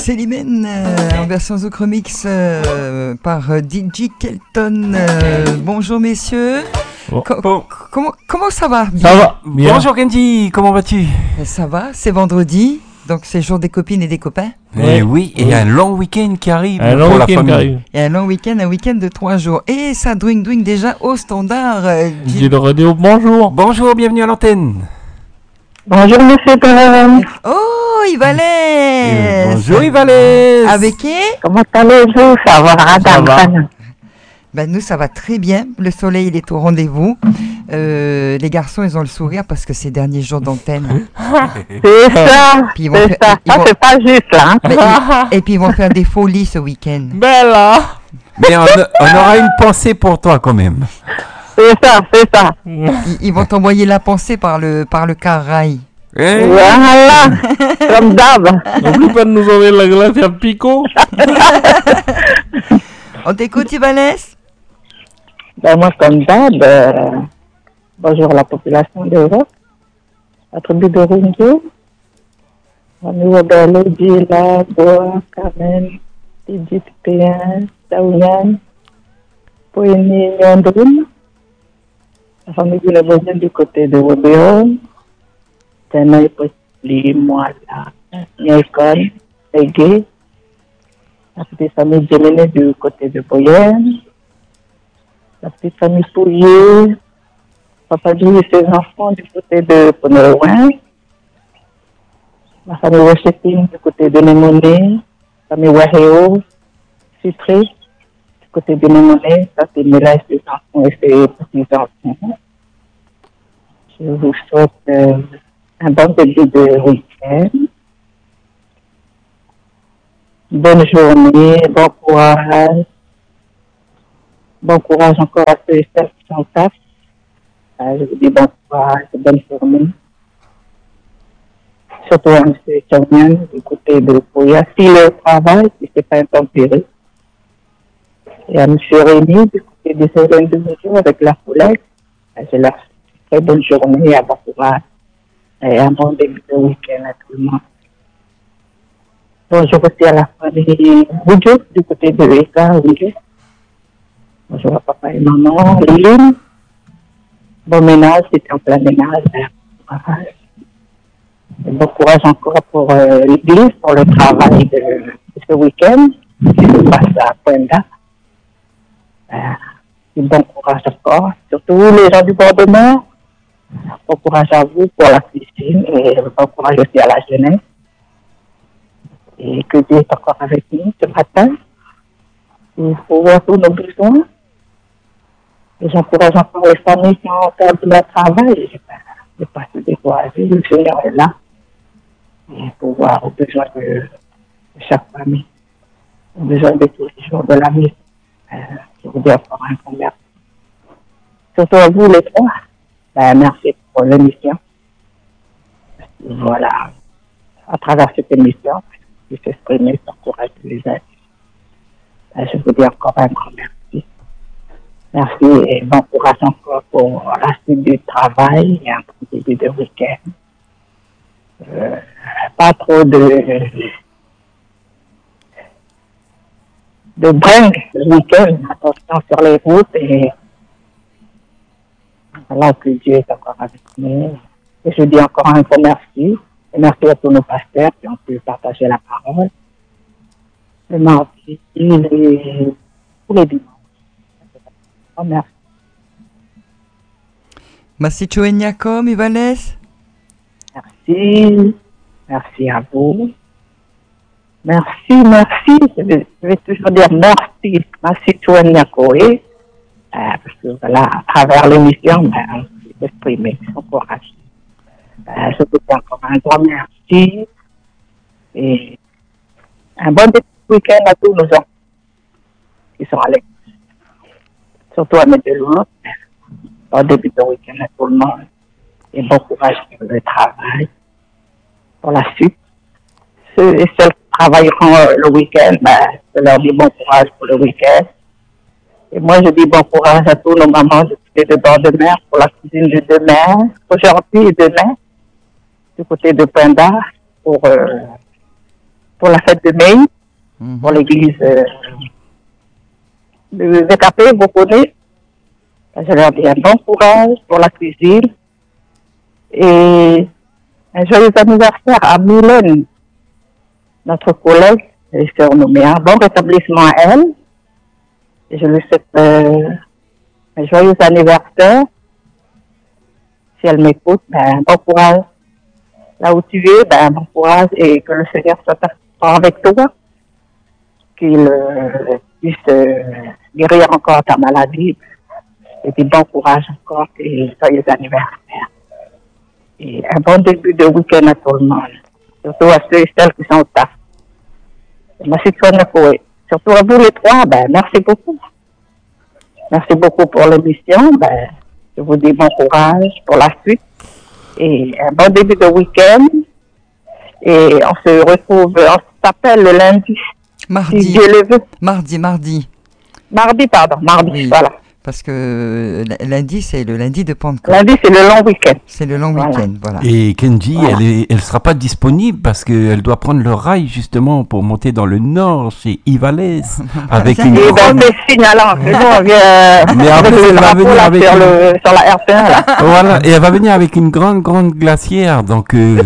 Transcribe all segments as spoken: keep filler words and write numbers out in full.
Célimène euh, en version Zouk Remix euh, par euh, D J Kelton. Euh, bonjour messieurs. Bon. Co- Bon. Comment, comment ça va? Ça va bien. Bonjour Kenji, comment vas-tu? Ça va, c'est vendredi, donc c'est jour des copines et des copains. Eh oui, et oui. un long week-end qui arrive Un pour long la week-end qui famille. arrive. Et un long week-end, un week-end de trois jours. Et ça douing douing déjà au standard. Euh, J'ai le radio, bonjour. Bonjour, bienvenue à l'antenne. Bonjour Monsieur Tom. Oh, Yvalès. Bonjour Yvalès. Avec qui? Comment allez-vous? Ça va, Ça va. Ben nous, ça va très bien. Le soleil, il est au rendez-vous. Euh, les garçons, ils ont le sourire parce que c'est derniers jours d'antenne. C'est ça, Puis ils vont c'est faire- ça. ils Ça, vont- c'est pas juste, là. Hein. Ben, ils- et puis ils vont faire des folies ce week-end. Bella. Mais on, on aura une pensée pour toi quand même. C'est ça, c'est ça. Ils, ils vont t'envoyer la pensée par le, par le car rail. Eh, Voilà, comme d'hab. N'oublie pas de nous envoyer la glace à Pico. On t'écoute, Yvalès? Ben, moi, comme d'hab, euh, bonjour la population d'Europe, la tribu de Rungo, Amigo Bello, Dila, Boa, Carmen, Égyptien, Saouyan, Poénie, Yandroun, la famille de la voisine du côté de Robéon, Tanaï, Posli, Moala, Nyekon, Ege, la petite famille Djemene du côté de Boyenne, la petite famille Pouillet, Papa Dieu et ses enfants du côté de Ponerouin, la famille Washington du côté de Némoné, la famille Waheo, Citré, du côté de Némoné, ça c'est Mela et ses enfants et ses petits-enfants. Je vous souhaite euh, un bon début de week-end, bonne journée, bon courage. Bon courage encore à ceux et celles qui sont taf. Euh, je vous dis bon courage, bonne journée. Surtout à M. Tchoumian, du côté de Pouya, s'il est au travail, si ce n'est pas intempéré. Et à M. Rémy, du côté de Céline de Mesure, avec la collègue. Euh, je leur souhaite une très bonne journée, à bon courage. Et un bon début de week-end à tout le monde. Bonjour aussi à la famille Boudjou, du côté de Eka, Boudjou. Bonjour à papa et maman, Liline. Bon ménage, c'était en plein ménage. Bon courage. Et bon courage encore pour euh, l'église, pour le travail de, de ce week-end, qui se passe à Poenda. Euh, et bon courage encore, surtout les gens du bord de mer. Bon courage à vous pour la piscine et bon courage aussi à la jeunesse. Et que Dieu est encore avec nous ce matin. Il faut voir tous nos besoins. Et j'encourage encore les familles qui ont perdu leur travail. Je ne pas se décourager, le Seigneur est là. Et pour voir aux besoins de, de chaque famille, aux besoins de tous les jours de la vie. Euh, je vous dis encore un grand merci. Surtout à vous les trois, ben, merci pour l'émission. Voilà, à travers cette émission, je vais s'exprimer, s'encourager les uns. Ben, je vous dis encore un grand merci. Merci et bon courage encore pour la suite du travail et un bon début de week-end. Euh, pas trop de de bringue le week-end. Attention sur les routes et alors que Dieu est encore avec nous. Et je dis encore un grand merci. Et merci à tous nos pasteurs qui ont pu partager la parole. Le mardi, les, tous les dimanches. Oh, merci. Merci Tchoueniakom, Yvalès. Merci. Merci à vous. Merci, merci. Je vais, je vais toujours dire merci. Merci Tchoueniakoé. Euh, parce que voilà, à travers l'émission, ben, on peut s'exprimer, s'encourager. Euh, je vous dis encore un grand merci. Et un bon début de week-end à tous nos enfants qui sont à l'école. Surtout à mes deux loin. Bon début de week-end à tout le monde. Et bon courage pour le travail, pour la suite. Ceux et celles qui travailleront euh, le week-end, ben, je leur dis bon courage pour le week-end. Et moi, je dis bon courage à tous nos mamans du côté de bord de mer pour la cuisine de demain, aujourd'hui et demain, du côté de Penda, pour euh, pour la fête de mai, Mhm. pour l'église euh, de V K P, vous connaissez. Je leur dis un bon courage pour la cuisine. Et un joyeux anniversaire à Mylène, notre collègue, elle est surnommée. Un bon rétablissement à elle. Et je lui souhaite euh, un joyeux anniversaire. Si elle m'écoute, ben, bon courage. Là où tu es, ben, bon courage et que le Seigneur soit avec toi. Qu'il euh, puisse euh, guérir encore ta maladie. Et puis bon courage encore et joyeux anniversaire. Et un bon début de week-end à tout le monde. Surtout à ceux et celles qui sont au taf. Merci Koé. Surtout à vous les trois, ben, merci beaucoup. Merci beaucoup pour l'émission. Ben, je vous dis bon courage pour la suite. Et un bon début de week-end. Et on se retrouve, on s'appelle le lundi. Mardi. Si Dieu le veut. Mardi, mardi. Mardi, pardon, mardi, Oui. voilà. Parce que l- lundi, c'est le lundi de Pentecôte. Lundi, c'est le long week-end. C'est le long Voilà. week-end, voilà. Et Kenji, Voilà. elle est, elle sera pas disponible parce qu'elle doit prendre le rail justement pour monter dans le nord chez Ivales avec une Et ben, grande... c'est signalant. Que nous, on vient Mais en avec plus, le elle va drapeau, venir là, avec sur, une- le, sur la R P un, là. Voilà, et elle va venir avec une grande, grande glacière, donc euh,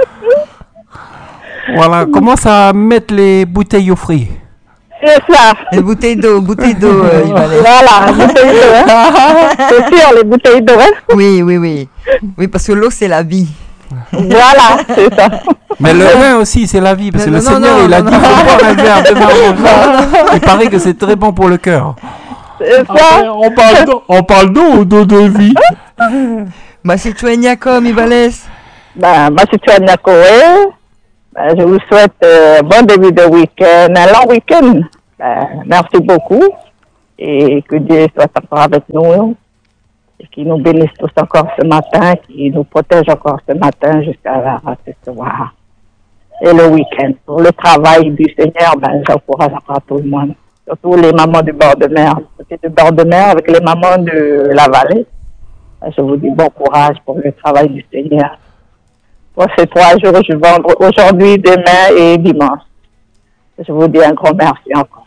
voilà, commence à mettre les bouteilles au frais. C'est ça. Les bouteilles d'eau, bouteilles d'eau, euh, il valait. Voilà, bouteilles d'eau, hein. C'est sûr, les bouteilles d'eau, hein. Oui, oui, oui. Oui, parce que l'eau, c'est la vie. Voilà, c'est ça. Mais le vin aussi, c'est la vie, parce que Non, le non, Seigneur, non, il a non, dit, non. faut boire un verre de vin rouge. Il paraît que c'est très bon pour le cœur. C'est Après, ça. on parle d'eau, on parle d'eau ou d'eau de vie? Ma citoyenne comme Ivales. Ben, moi, c'est Tuan Nakoé. Ben, je vous souhaite euh, bon début de week-end, un long week-end. Ben, merci beaucoup. Et que Dieu soit encore avec nous. Et qu'il nous bénisse tous encore ce matin, qu'il nous protège encore ce matin jusqu'à la, ce soir. Et le week-end. Pour le travail du Seigneur, ben, j'encourage encore tout le monde. Surtout les mamans du bord de mer. C'était du bord de mer avec les mamans de la vallée. Ben, je vous dis bon courage pour le travail du Seigneur. Pour ces trois jours, je vendre aujourd'hui, demain et dimanche. Je vous dis un grand merci encore.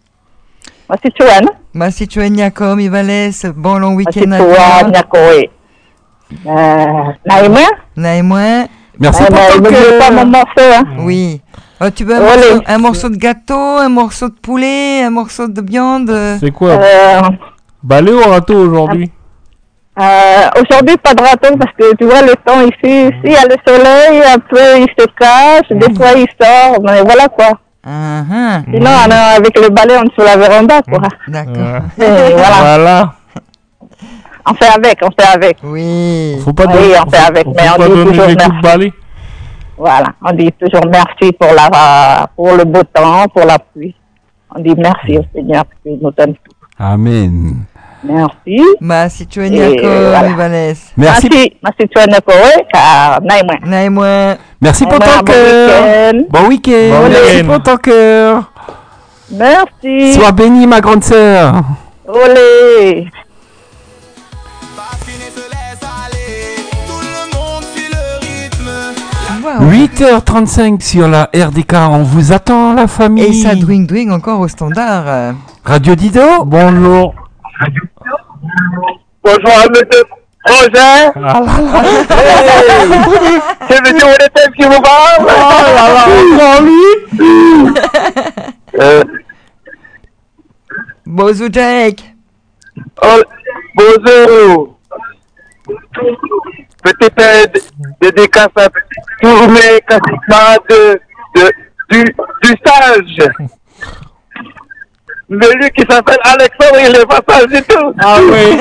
Merci Tuan. Ma citoyenne comme Ivales. Bon long Merci week-end à Tuan, toi. Nyakoé. Euh, Naïma. Naïmoin. Merci Eh pour ben, ton n'oubliez pas mon cœur. morceau, hein. Oui. Oh, tu veux un Olé. morceau, un morceau de gâteau, un morceau de poulet, un morceau de viande? C'est quoi? Euh, Balai ou râteau aujourd'hui? euh, aujourd'hui, pas de râteau parce que tu vois le temps ici, ici, il y a le soleil, un peu il se cache, des fois il sort, mais voilà quoi. Ah, ah. Sinon, on est avec le balai, on est sur la véranda, quoi. D'accord. Et voilà, Voilà. on fait avec, on fait avec. Oui. Faut pas Oui, donner, on fait avec, faut mais on pas dit donner toujours des coups merci. de balai. Voilà, on dit toujours merci pour la, pour le beau temps, pour la pluie. On dit merci au Seigneur qui nous donne tout. Amen. Merci. Ma citoyenne Et comme voilà. Ivales. Merci, Merci, merci Tuan Nakoé, car naïma. Naïmoin. merci pour Naïma, ton bon cœur. week-end. Bon week-end. Bon Merci week-end. pour ton cœur. Merci. Sois bénie, ma grande sœur. Olé. Waouh. huit heures trente-cinq sur la R D K. On vous attend, la famille. Et ça dwing dwing encore au standard. euh. Radio Dido. Bonjour. Bonjour à monsieur Roger. Ah là là. C'est monsieur Odetem qui vous parle. Oh là là, encore lui. Euh, Bonjour Jake. oh, bonjour. Petite euh, d- dédicace à tous mes camarades de, de, du, du stage. Mais lui qui s'appelle Alexandre, il est pas sage du tout. Ah oui.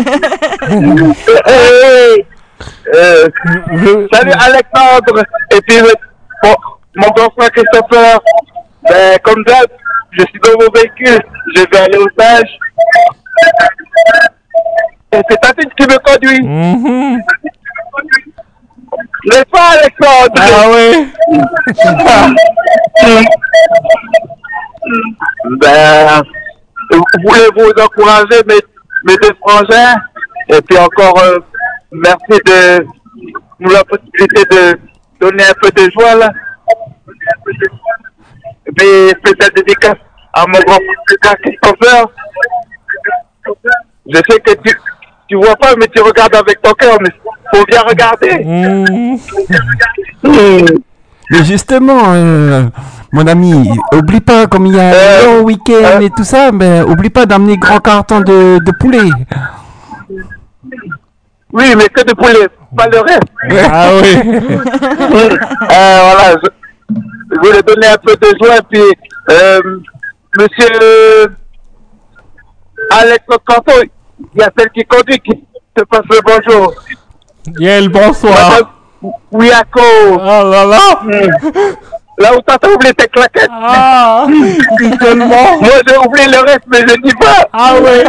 Euh, euh, Je- Salut Alexandre. Et puis euh, bon, mon grand frère Christopher, ben, comme d'hab, je suis dans mon véhicule, je vais aller au stage. Et c'est ta fille qui me conduit, Mhm. n'est-ce pas Alexandre? Ah oui. Ben, voulez vous encourager mes, mes deux frangins. Et puis encore, euh, merci de nous la possibilité de donner un peu de joie là. des spéciales dédicaces à mon grand frère Christopher. Je sais que tu, tu vois pas, mais tu regardes avec ton cœur, mais faut bien regarder. Mmh. Mmh. Mais justement, euh, mon ami, oublie pas, comme il y a Euh, un long week-end euh. et tout ça, ben, oublie pas d'amener grand carton de, de poulet. Oui, mais que de poulet, pas le reste. Ah oui. Mmh. Euh, voilà, je, je voulais donner un peu de joie, puis euh, monsieur Alex Canto, il y a celle qui conduit qui te passe le bonjour. Yael, bonsoir. Madame Wiako. Ah là là. Mmh. Là où t'as oublié tes claquettes. Ah. Tellement. Moi j'ai oublié le reste, mais je dis pas. Ah ouais.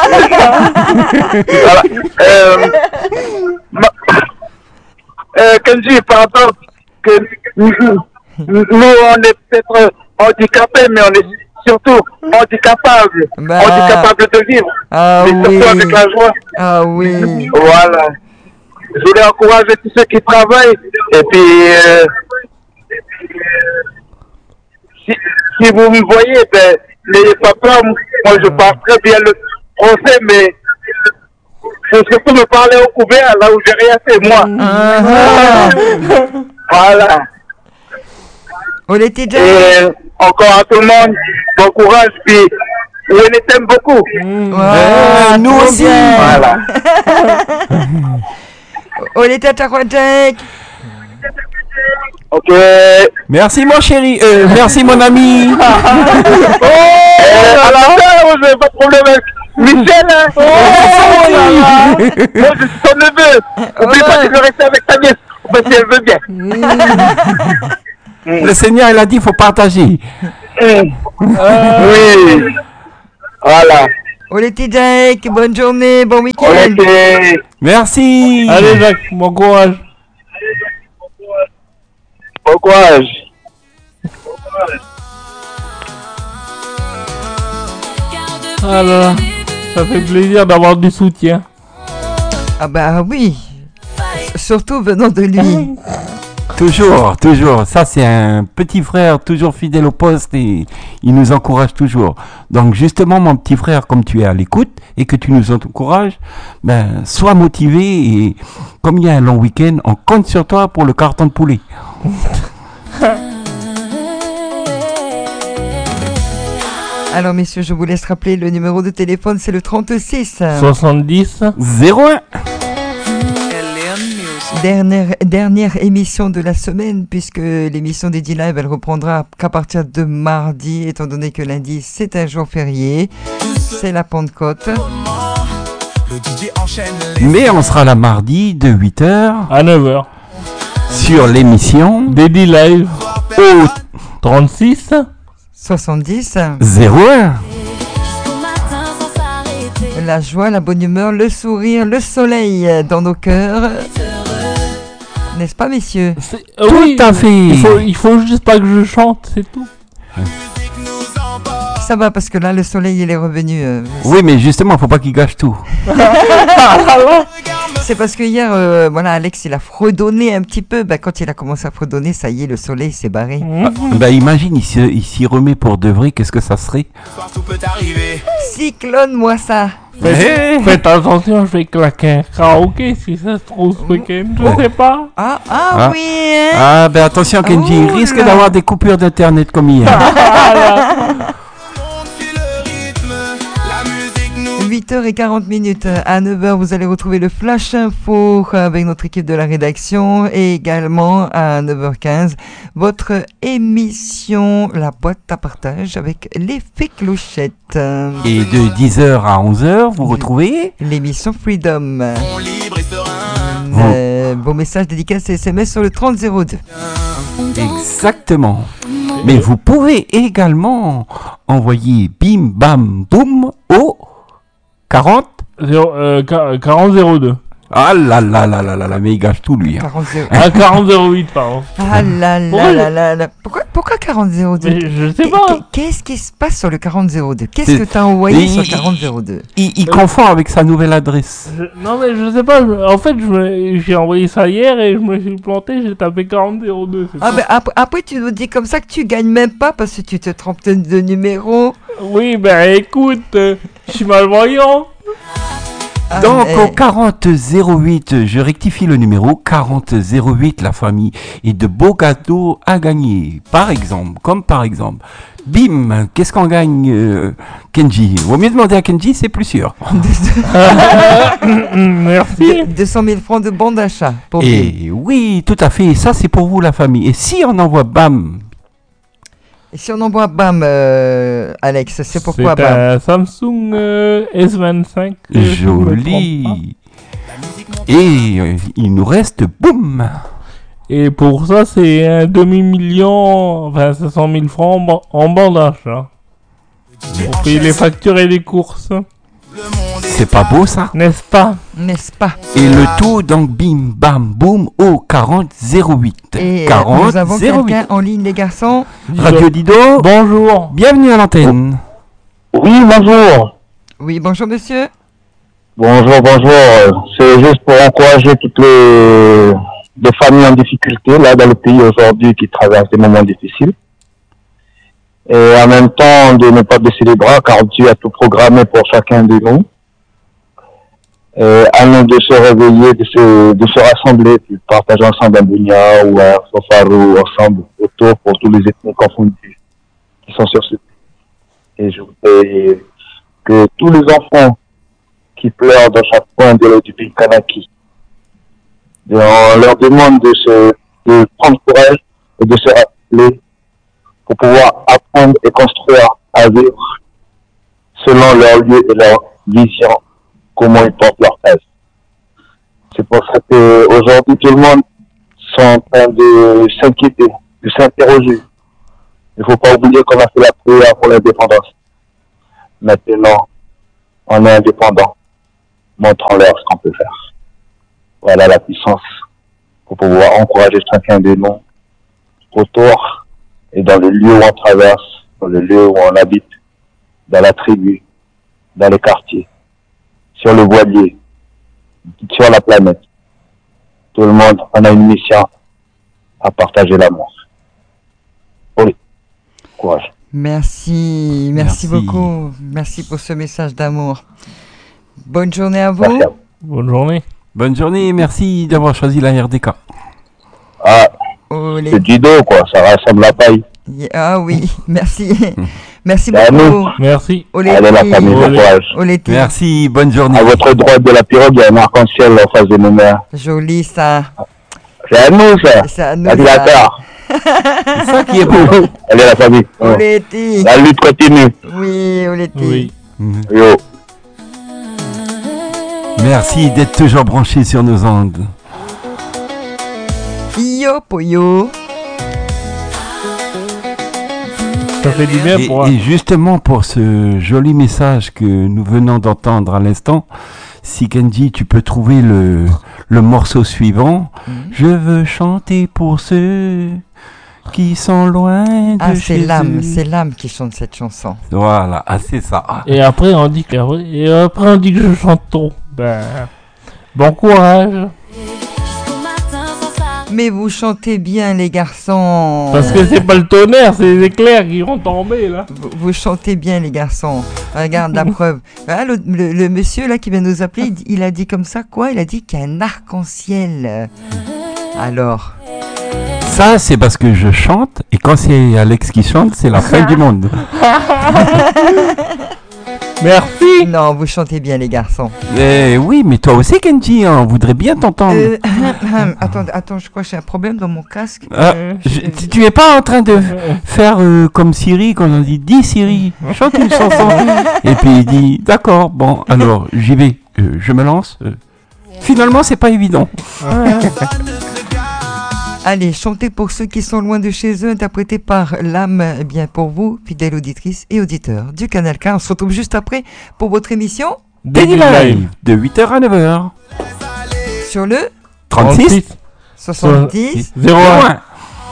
Voilà. Euh, ma- euh, Kenji, pardon, que nous, nous, on est peut-être handicapés, mais on est surtout handicapables. Bah. Handicapables de vivre. Ah mais surtout oui. avec la joie. Ah oui. Voilà. Je voulais encourager tous ceux qui travaillent. Et puis, euh, si, si vous me voyez, ben, n'ayez pas peur. Moi, je parle très bien le français, mais faut surtout me parler au couvert, là où j'ai rien fait, moi. Ah, ah. Voilà. On était déjà. Et encore à tout le monde, bon courage. Puis, on t'aime beaucoup. Ah, nous trop aussi. bien. Voilà. On était à Tarouadjek. Ok. Merci mon chéri, euh, merci mon ami. Oh, à la fin, vous n'avez pas de problème avec Michel, hein. Oh, là là. Moi, je suis ton neveu. Oublie pas de rester avec ta nièce, parce qu'elle veut bien. Le Seigneur, il a dit, il faut partager. Mm. Oui. Voilà. On était Jack. Bonne journée, bon On week-end. était... Merci. Allez Jacques, bon courage. Bon courage. Ah là là, ça fait plaisir d'avoir du soutien. Ah bah oui. Surtout venant de lui. Toujours, toujours. Ça, c'est un petit frère, toujours fidèle au poste et il nous encourage toujours. Donc, justement, mon petit frère, comme tu es à l'écoute et que tu nous encourages, ben, sois motivé et comme il y a un long week-end, on compte sur toi pour le carton de poulet. Alors messieurs, je vous laisse rappeler le numéro de téléphone, c'est le trente-six. soixante-dix. zéro un. Dernière, dernière émission de la semaine, puisque l'émission des D-Live, elle reprendra qu'à partir de mardi, étant donné que lundi, c'est un jour férié. C'est la Pentecôte. Mais on sera là mardi de huit heures À neuf heures. sur l'émission Dédi Live au trente-six. soixante-dix. zéro un. La joie, la bonne humeur, le sourire, le soleil dans nos cœurs. N'est-ce pas, messieurs? C'est- euh, Tout oui, à fait. Il faut, il faut juste pas que je chante, c'est tout. Ça va, parce que là, le soleil, il est revenu. euh, Oui, mais justement, faut pas qu'il gâche tout. C'est parce que hier, euh, voilà, Alex, il a fredonné un petit peu. Bah, quand il a commencé à fredonner, ça y est, le soleil s'est barré. Bah, imagine, il s'y il s'y remet pour de vrai, qu'est-ce que ça serait? Cyclone, moi ça. Faites, faites attention, je vais claquer un karaoké si ça se trouve ce week-end, je sais pas. Ah, ah, Ah. oui, hein. Ah, ben attention, Kenji, il Oh risque là. d'avoir des coupures d'internet comme hier. huit heures quarante minutes. À neuf heures, vous allez retrouver le Flash Info avec notre équipe de la rédaction et également à neuf heures quinze, votre émission La boîte à partage avec l'effet clochette. Et de dix heures à onze heures, vous retrouvez L'émission Freedom. Euh, vos messages dédicaces et S M S sur le trente zéro deux. Exactement. Mais vous pouvez également envoyer bim bam boum au quarante Zéro- euh, qua- quarante zéro deux. Ah là là là là là là, mais il gâche tout lui. Hein. quarante zéro. Ah, quarante zéro huit, pardon. Ah là là Pourquoi là là là. Pourquoi, pourquoi quarante zéro deux? Mais je sais Qu'est- pas. qu'est- Qu'est-ce qui se passe sur le quarante zéro deux? Qu'est-ce C'est- que t'as envoyé Il- sur il- quarante zéro deux? Il, il confond avec sa nouvelle adresse. Je- Non, mais je sais pas. je- En fait, je me- j'ai envoyé ça hier et je me suis planté. J'ai tapé quarante zéro deux. c'est Ah tout. ben après, après tu nous dis comme ça que tu gagnes même pas parce que tu te trompes de, de numéro. Oui, ben écoute, euh, je suis malvoyant. Ah, Donc mais- au quarante zéro huit, je rectifie le numéro quarante zéro huit, la famille, et de beaux gâteaux à gagner. Par exemple, comme par exemple, bim, qu'est-ce qu'on gagne, euh, Kenji? Vaut mieux demander à Kenji, c'est plus sûr. Merci. deux cent mille francs de bon d'achat pour Bim. Et oui, tout à fait, ça c'est pour vous la famille. Et si on envoie bam, Et si on envoie BAM, euh, Alex, c'est pourquoi C'est BAM? un Samsung euh, S vingt-cinq. euh, si je me trompe pas. joli. Et euh, il nous reste boum. Et pour ça, c'est un demi-million, enfin cinq cent mille francs en, ba- en bande d'achat. Pour payer les factures et les courses. C'est pas beau ça? N'est-ce pas? N'est-ce pas? Et le tout, donc bim, bam, boum, au quarante zéro huit. Et euh, quarante nous avons zéro huit. quelqu'un en ligne, les garçons. Radio Dido, Bonjour. bienvenue à l'antenne. Oui, bonjour. Oui, bonjour monsieur. Bonjour, bonjour. C'est juste pour encourager toutes les, les familles en difficulté, là, dans le pays aujourd'hui, qui traversent des moments difficiles. Et en même temps, de ne pas baisser les bras, car Dieu a tout programmé pour chacun de nous. Et à nous de se réveiller, de se, de se rassembler, puis partager ensemble un bougnat ou un sofarou ensemble, autour pour tous les ethnies confondus qui sont sur ce pays. Et je voudrais que tous les enfants qui pleurent dans chaque coin de, du pays Kanaki, et on leur demande de se, de prendre courage et de se rappeler pour pouvoir apprendre et construire à vivre selon leur lieu et leur vision, comment ils portent leur thèse. C'est pour ça qu'aujourd'hui, tout le monde sont en train de s'inquiéter, de s'interroger. Il ne faut pas oublier qu'on a fait la prière pour l'indépendance. Maintenant, on est indépendant. Montrons-leur ce qu'on peut faire. Voilà la puissance pour pouvoir encourager chacun de nous autour et dans le lieu où on traverse, dans le lieu où on habite, dans la tribu, dans les quartiers, sur le voilier, sur la planète. Tout le monde, on a une mission à partager l'amour. Oui, courage. Merci, merci, Merci. beaucoup. Merci pour ce message d'amour. Bonne journée à vous. Merci à vous. Bonne journée. Bonne journée, merci d'avoir choisi la R D K. Ah, Oh, les- c'est du dos, quoi. Ça rassemble la paille. Ah oui, merci. Merci C'est à beaucoup. Merci. Olé, Allez, la famille, bon Olé. courage. Olé, Merci, bonne journée. À votre droite de la pirogue, il y a un arc-en-ciel en face de nos mains. joli ça. C'est à nous, ça. C'est à nous. Vas-y, ça. d'accord. C'est ça qui est beau. Allez, la famille. Ouais. Olé, La lutte continue. oui, Olé. Oui. Mhm. Yo. Merci d'être toujours branché sur nos ondes. Yo, poyo. Ça fait du bien Et, pour... et justement pour ce joli message que nous venons d'entendre à l'instant, si Kenji, tu peux trouver le, le morceau suivant. Mhm. Je veux chanter pour ceux qui sont loin de Ah, c'est chez l'âme, eux. c'est l'âme qui chante cette chanson. Voilà, ah, c'est ça. Ah. Et après, on dit que, et après, on dit que je chante trop. Ben, bon courage. Mais vous chantez bien, les garçons. Parce que c'est pas le tonnerre, c'est les éclairs qui vont tomber, là. Vous, vous chantez bien, les garçons. Regarde la preuve. Ah, le, le- le monsieur là qui vient nous appeler, il, dit- il a dit comme ça quoi? Il a dit qu'il y a un arc-en-ciel. Alors, Ça, c'est parce que je chante, et quand c'est Alex qui chante, c'est la fin du monde. Merci. non, vous chantez bien, les garçons. Eh oui, mais toi aussi, Kenji, hein, on voudrait bien t'entendre. Euh, attends, attends, je crois que j'ai un problème dans mon casque. Ah, Euh, je- tu- tu es pas en train de faire euh, comme Siri quand on dit dis Siri, chante une chanson. Et puis il dit d'accord, bon alors j'y vais, Euh, je me lance. Euh, Finalement c'est pas évident. Allez, chantez pour ceux qui sont loin de chez eux, interprété par l'âme, eh bien pour vous, fidèles auditrices et auditeurs du Canal K. On se retrouve juste après pour votre émission. Daily Live de huit heures à neuf heures. sur le trente-six soixante-dix zéro un.